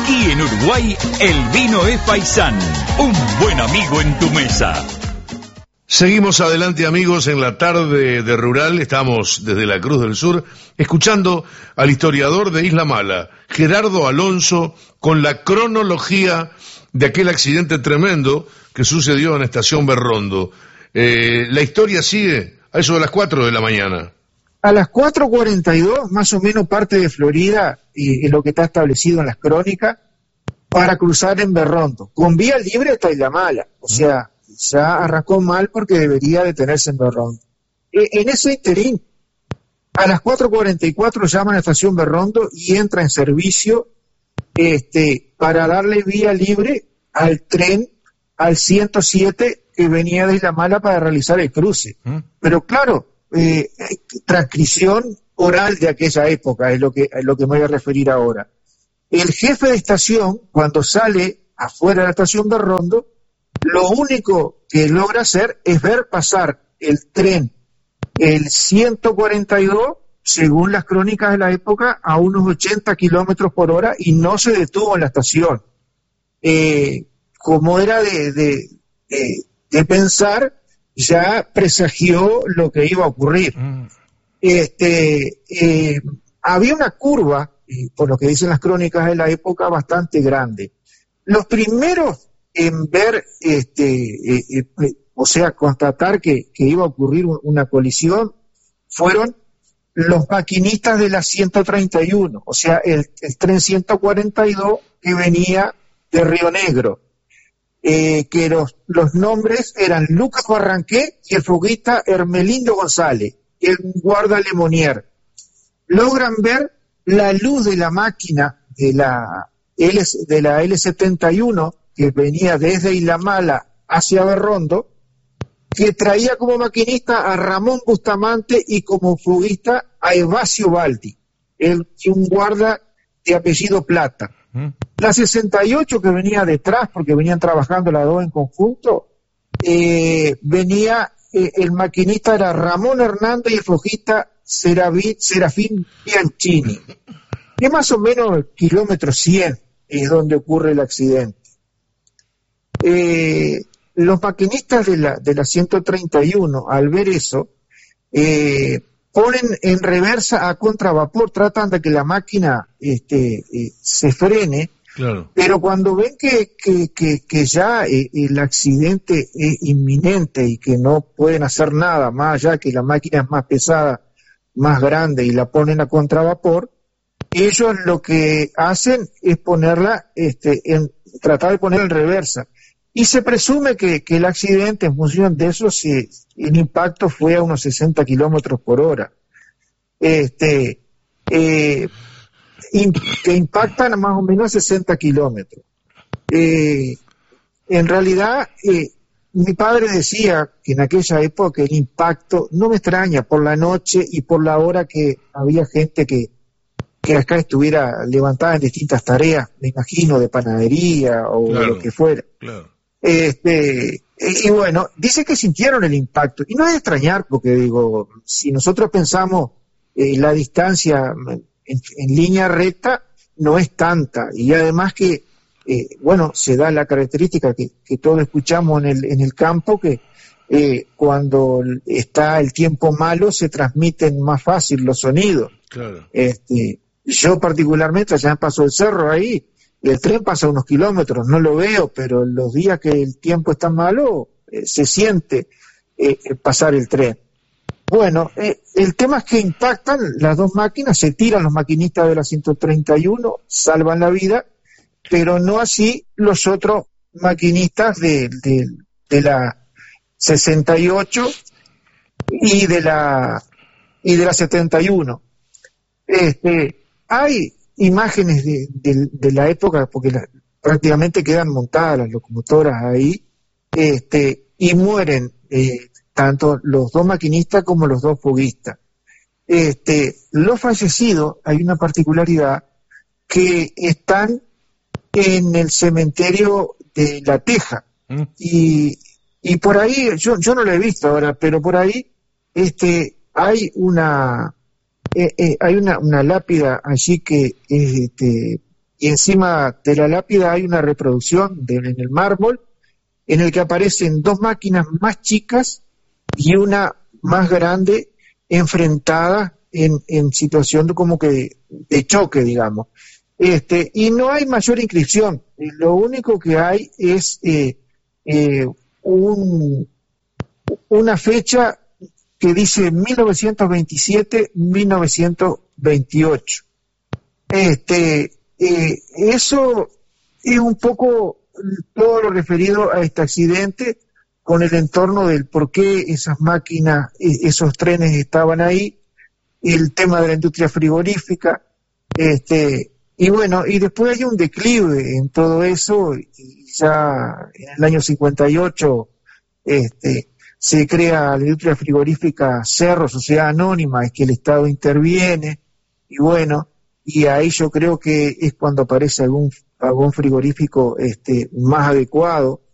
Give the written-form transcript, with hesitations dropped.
Y en Uruguay, el vino es Paisán, un buen amigo en tu mesa. Seguimos adelante, amigos, en la tarde de Rural. Estamos desde la Cruz del Sur escuchando al historiador de Isla Mala, Gerardo Alonso, con la cronología de aquel accidente tremendo que sucedió en Estación Berrondo. La historia sigue a eso de las 4 de la mañana. A las 4:42, más o menos, parte de Florida, y lo que está establecido en las crónicas, para cruzar en Berrondo, con vía libre hasta Isla Mala. O sea, ya arrancó mal porque debería detenerse en Berrondo. En ese interín, a las 4:44 llaman a Estación Berrondo y entra en servicio para darle vía libre al tren, al 107, que venía de Isla Mala para realizar el cruce. Pero claro, transcripción oral de aquella época es lo que me voy a referir ahora. El jefe de estación, cuando sale afuera de la Estación Berrondo, lo único que logra hacer es ver pasar el tren, el 142, según las crónicas de la época, a unos 80 kilómetros por hora, y no se detuvo en la estación. Como era de pensar, ya presagió lo que iba a ocurrir. Había una curva, por lo que dicen las crónicas de la época, bastante grande. Los primeros en ver, constatar que iba a ocurrir una colisión, fueron los maquinistas de la 131, o sea, el tren 142 que venía de Río Negro, que los nombres eran Lucas Barranqué y el foguista Hermelindo González, el guarda Lemonier. Logran ver la luz de la máquina de la L71, que venía desde Isla Mala hacia Berrondo, que traía como maquinista a Ramón Bustamante y como foguista a Evasio Baldi, un guarda de apellido Plata. La 68, que venía detrás, porque venían trabajando las dos en conjunto, venía, el maquinista era Ramón Hernández y el foguista Serafín Bianchini. Es más o menos el kilómetro 100 es donde ocurre el accidente. Los maquinistas de la 131, al ver eso, ponen en reversa a contravapor, tratan de que la máquina se frene, claro. Pero cuando ven que ya el accidente es inminente y que no pueden hacer nada, más allá que la máquina es más pesada, más grande, y la ponen a contravapor, ellos lo que hacen es ponerla, tratar de ponerla en reversa. Y se presume que el accidente, en función de eso, el impacto fue a unos 60 kilómetros por hora. Que impactan a más o menos 60 kilómetros. En realidad, mi padre decía que en aquella época el impacto, no me extraña, por la noche y por la hora que había gente que acá estuviera levantada en distintas tareas, me imagino, de panadería o claro, de lo que fuera. Claro. Y bueno, dice que sintieron el impacto, y no es de extrañar, porque digo, si nosotros pensamos la distancia en línea recta, no es tanta, y además que, se da la característica que todos escuchamos en el campo, que cuando está el tiempo malo se transmiten más fácil los sonidos. Claro. Yo particularmente, allá en Paso del Cerro, ahí, el tren pasa unos kilómetros, no lo veo, pero los días que el tiempo está malo, se siente pasar el tren. Bueno, el tema es que impactan las dos máquinas, se tiran los maquinistas de la 131, salvan la vida, pero no así los otros maquinistas de la 68 y de la 71. Hay imágenes de la época, porque prácticamente quedan montadas las locomotoras ahí, y mueren tanto los dos maquinistas como los dos foguistas. Los fallecidos, hay una particularidad, que están en el cementerio de La Teja, y por ahí, yo no lo he visto ahora, pero por ahí hay una lápida allí que es y encima de la lápida hay una reproducción en el mármol, en el que aparecen dos máquinas más chicas y una más grande enfrentadas en situación como que de choque, digamos. Y no hay mayor inscripción, lo único que hay es una fecha que dice 1927-1928. Eso es un poco todo lo referido a este accidente, con el entorno del por qué esas máquinas, esos trenes estaban ahí, el tema de la industria frigorífica, y bueno, y después hay un declive en todo eso, y ya en el año 58 se crea la industria frigorífica Cerro, Sociedad Anónima, es que el Estado interviene, y bueno, y ahí yo creo que es cuando aparece algún frigorífico más adecuado,